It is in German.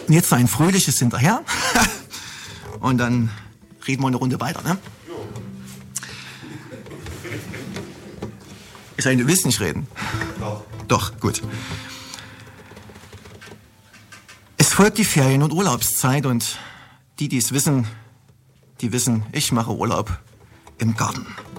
Und jetzt noch ein fröhliches hinterher. Und dann reden wir eine Runde weiter, ne? Ich sage, du willst nicht reden? Doch. Doch, gut. Es folgt die Ferien- und Urlaubszeit und die es wissen, die wissen, ich mache Urlaub im Garten.